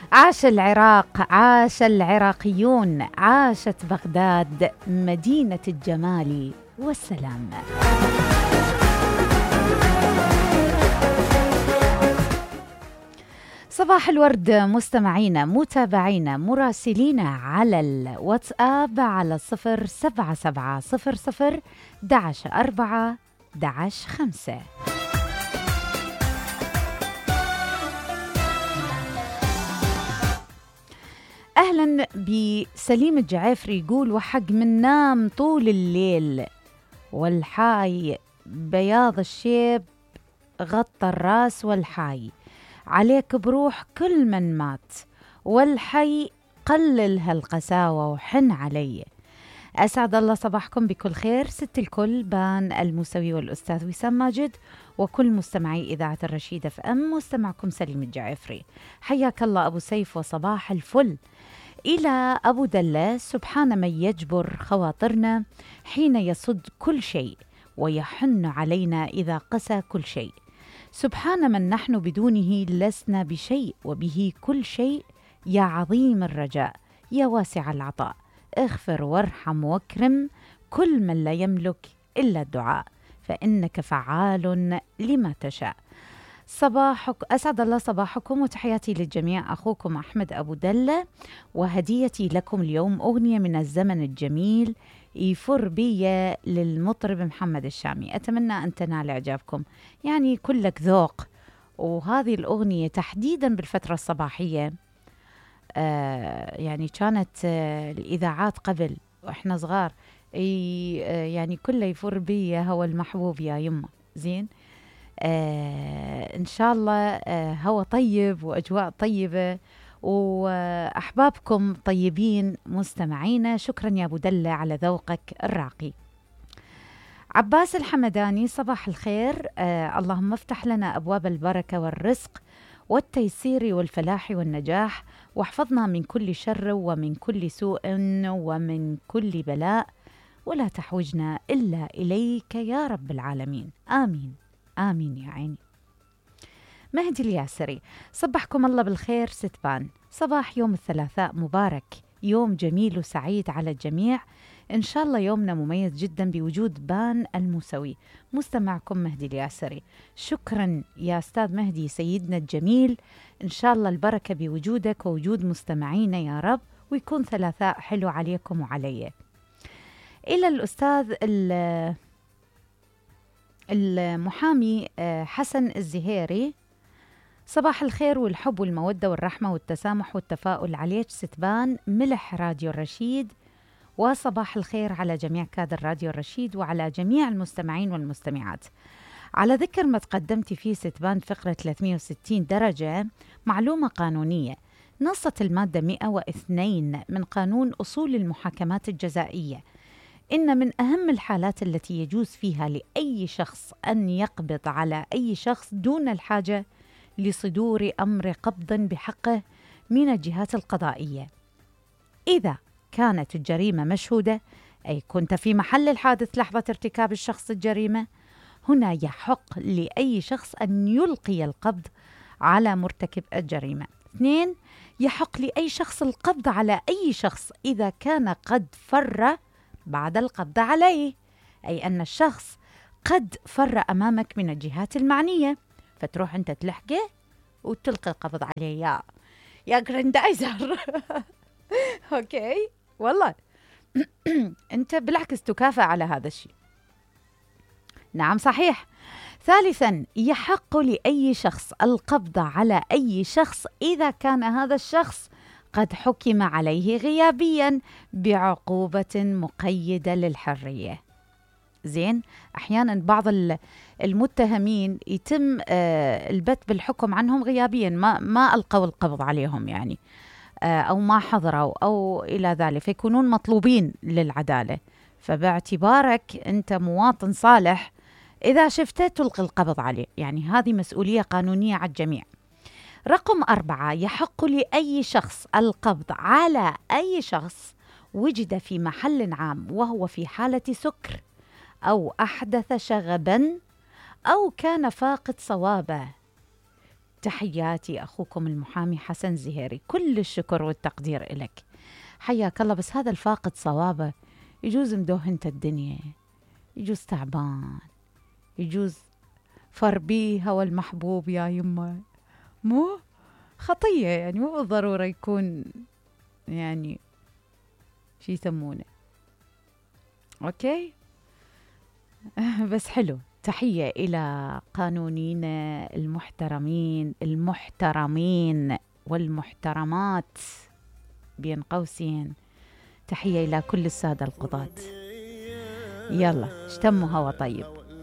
عاش العراق، عاش العراقيون، عاشت بغداد مدينة الجمال والسلام. صباح الورد مستمعينا متابعينا مراسلينا على الواتساب على 07700 11 11 5. أهلا بسليم الجعافري، يقول وحق من نام طول الليل والحاي بياض الشيب غطى الراس والحاي عليك بروح كل من مات والحي قلل هالقساوة وحن علي. أسعد الله صباحكم بكل خير. ست الكل بان الموسوي والأستاذ وسام ماجد وكل مستمعي إذاعة الرشيد اف ام. مستمعكم سليم الجعافري، حياك الله أبو سيف وصباح الفل. إلى أبو دلة، سبحان من يجبر خواطرنا حين يصد كل شيء ويحن علينا إذا قسى كل شيء. سبحان من نحن بدونه لسنا بشيء وبه كل شيء. يا عظيم الرجاء يا واسع العطاء، اغفر وارحم واكرم كل من لا يملك إلا الدعاء، فإنك فعال لما تشاء. صباحك أسعد الله صباحكم وتحياتي للجميع. أخوكم أحمد أبو دلة، وهديتي لكم اليوم أغنية من الزمن الجميل يفر بي للمطرب محمد الشامي. أتمنى أن تنال إعجابكم، يعني كلك ذوق. وهذه الأغنية تحديدا بالفترة الصباحية يعني كانت الإذاعات قبل وإحنا صغار يعني كله يفر بي هو المحبوب يا يمه. زين، إن شاء الله هو طيب وأجواء طيبة وأحبابكم طيبين مستمعينا. شكرا يا أبو دلة على ذوقك الراقي. عباس الحمداني، صباح الخير. اللهم افتح لنا أبواب البركة والرزق والتيسير والفلاح والنجاح، واحفظنا من كل شر ومن كل سوء ومن كل بلاء، ولا تحوجنا إلا إليك يا رب العالمين. آمين آمين يا عيني. مهدي الياسري، صبحكم الله بالخير ستبان. صباح يوم الثلاثاء مبارك، يوم جميل وسعيد على الجميع. إن شاء الله يومنا مميز جدا بوجود بان الموسوي. مستمعكم مهدي الياسري. شكرا يا أستاذ مهدي سيدنا الجميل، إن شاء الله البركة بوجودك ووجود مستمعينا يا رب، ويكون ثلاثاء حلو عليكم وعلي. إلى الأستاذ المحامي حسن الزهيري، صباح الخير والحب والمودة والرحمة والتسامح والتفاؤل عليك ستبان ملح راديو الرشيد، وصباح الخير على جميع كادر راديو الرشيد وعلى جميع المستمعين والمستمعات. على ذكر ما تقدمتي فيه ستبان فقرة 360 درجة، معلومة قانونية. نصت المادة 102 من قانون أصول المحاكمات الجزائية إن من أهم الحالات التي يجوز فيها لأي شخص أن يقبض على أي شخص دون الحاجة لصدور أمر قبض بحقه من الجهات القضائية، إذا كانت الجريمة مشهودة، أي كنت في محل الحادث لحظة ارتكاب الشخص الجريمة. هنا يحق لأي شخص أن يلقي القبض على مرتكب الجريمة. 2. يحق لأي شخص القبض على أي شخص إذا كان قد فر بعد القبض عليه، أي أن الشخص قد فر أمامك من الجهات المعنية، فتروح أنت تلحقه وتلقي القبض عليه يا جريندايزر. أوكي والله أنت بالعكس تكافئ على هذا الشيء. نعم صحيح. 3. يحق لأي شخص القبض على أي شخص إذا كان هذا الشخص قد حكم عليه غيابيا بعقوبة مقيدة للحرية. زين، أحيانا بعض المتهمين يتم البت بالحكم عنهم غيابيا، ما ألقوا القبض عليهم يعني، أو ما حضروا أو إلى ذلك، فيكونون مطلوبين للعدالة. فباعتبارك أنت مواطن صالح، إذا شفته تلقي القبض عليه، يعني هذه مسؤولية قانونية على الجميع. رقم 4. يحق لأي شخص القبض على أي شخص وجد في محل عام وهو في حالة سكر أو أحدث شغبا أو كان فاقد صوابه تحياتي أخوكم المحامي حسن زهيري، كل الشكر والتقدير إلك. حياك الله. بس هذا الفاقد صوابه يجوز مدوهنت الدنيا، يجوز تعبان، يجوز فربيها والمحبوب يا يمه، مو خطية يعني، مو بالضرورة يكون يعني شي يسمونه. أوكي. بس حلو. تحية إلى قانونيين المحترمين المحترمين والمحترمات بين قوسين. تحية إلى كل السادة القضاة. يلا اشتموا هوا طيب.